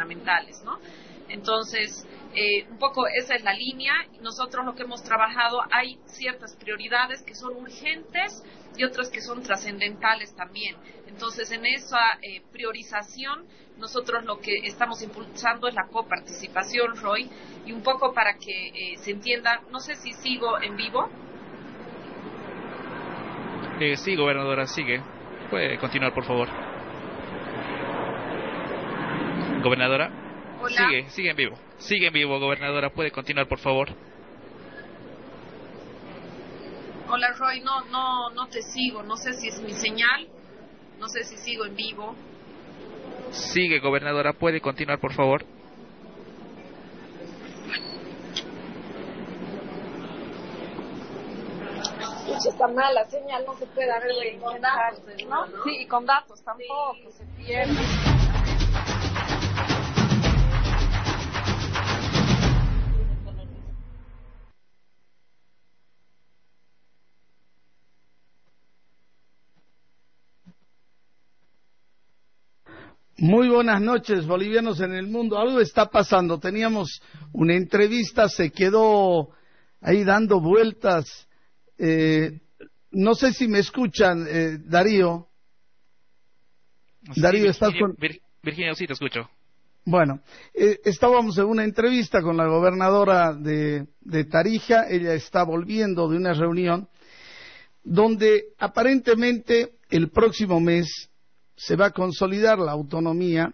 gubernamentales, ¿no? Entonces, un poco esa es la línea. Nosotros lo que hemos trabajado, hay ciertas prioridades que son urgentes y otras que son trascendentales también. Entonces, en esa priorización, nosotros lo que estamos impulsando es la coparticipación, Roy, y un poco para que se entienda, no sé si sigo en vivo. Sí, gobernadora, sigue. Puede continuar, por favor. Gobernadora. Hola. Sigue en vivo. Sigue en vivo, gobernadora. Puede continuar, por favor. Hola, Roy. No te sigo. No sé si es mi señal. No sé si sigo en vivo. Sigue, gobernadora. Puede continuar, por favor. Está mala señal, no se puede ver con datos, ¿no? Sí, y con datos tampoco, se pierde. Muy buenas noches, bolivianos en el mundo. Algo está pasando. Teníamos una entrevista, se quedó ahí dando vueltas. No sé si me escuchan, Darío. Sí, Darío, ¿estás con...? Virginia, sí te escucho. Bueno, estábamos en una entrevista con la gobernadora de Tarija. Ella está volviendo de una reunión donde aparentemente el próximo mes se va a consolidar la autonomía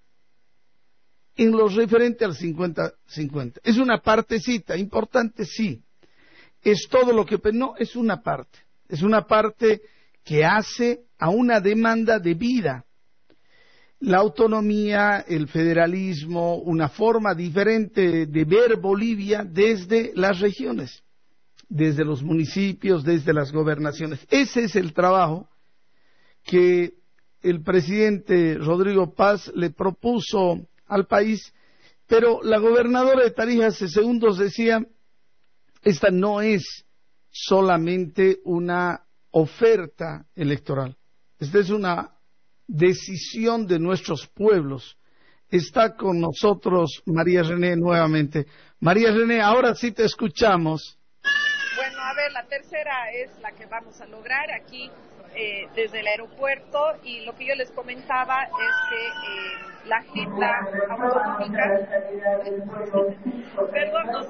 en lo referente al 50-50. Es una partecita, importante sí. Es todo lo que... No, es una parte. Es una parte que hace a una demanda de vida. La autonomía, el federalismo, una forma diferente de ver Bolivia desde las regiones, desde los municipios, desde las gobernaciones. Ese es el trabajo que el presidente Rodrigo Paz le propuso al país, pero la gobernadora de Tarija hace segundos decía, esta no es solamente una oferta electoral, esta es una decisión de nuestros pueblos. Está con nosotros María René nuevamente. María René, ahora sí te escuchamos. Bueno, a ver, la tercera es la que vamos a lograr aquí desde el aeropuerto, y lo que yo les comentaba es que la agenda autonómica... Perdón, no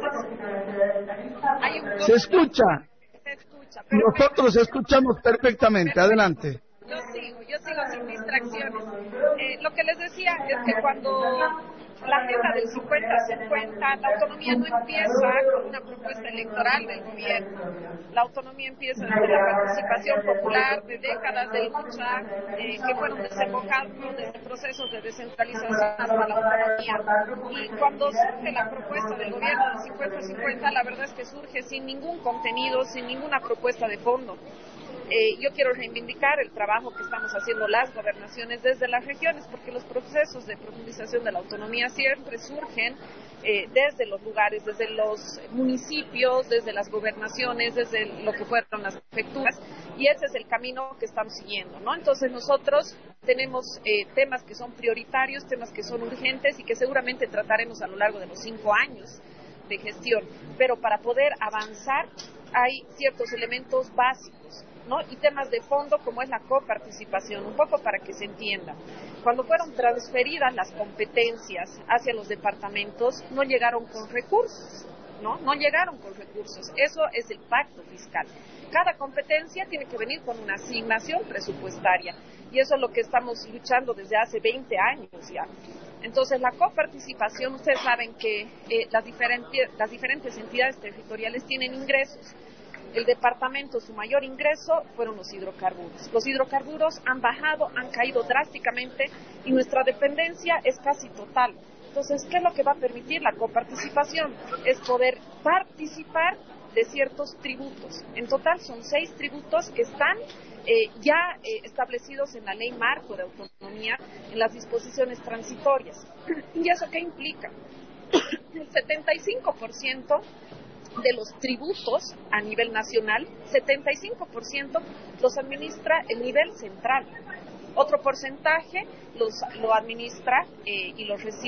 sé. Hay un... Se escucha. Se escucha. Nosotros escuchamos perfectamente. Adelante. Yo sigo sin distracciones. Lo que les decía es que cuando la agenda del 50-50, la autonomía no empieza con una propuesta electoral del gobierno. La autonomía empieza desde la participación popular, de décadas de lucha que fueron desembocando desde procesos de descentralización hasta la autonomía. Y cuando surge la propuesta del gobierno del 50-50, la verdad es que surge sin ningún contenido, sin ninguna propuesta de fondo. Yo quiero reivindicar el trabajo que estamos haciendo las gobernaciones desde las regiones, porque los procesos de profundización de la autonomía siempre surgen desde los lugares, desde los municipios, desde las gobernaciones, desde lo que fueron las prefecturas, y ese es el camino que estamos siguiendo, ¿no? Entonces nosotros tenemos temas que son prioritarios, temas que son urgentes y que seguramente trataremos a lo largo de los 5 años de gestión, pero para poder avanzar hay ciertos elementos básicos, ¿no? Y temas de fondo como es la coparticipación, un poco para que se entienda. Cuando fueron transferidas las competencias hacia los departamentos, no llegaron con recursos, ¿no? No llegaron con recursos. Eso es el pacto fiscal. Cada competencia tiene que venir con una asignación presupuestaria, y eso es lo que estamos luchando desde hace 20 años ya. Entonces, la coparticipación, ustedes saben que las diferentes entidades territoriales tienen ingresos. El departamento, su mayor ingreso fueron los hidrocarburos. Los hidrocarburos han bajado, han caído drásticamente y nuestra dependencia es casi total. Entonces, ¿qué es lo que va a permitir la coparticipación? Es poder participar de ciertos tributos. En total son 6 tributos que están ya establecidos en la Ley Marco de Autonomía, en las disposiciones transitorias. ¿Y eso qué implica? El 75% de los tributos a nivel nacional, 75% los administra el nivel central. Otro porcentaje lo administra y los recibe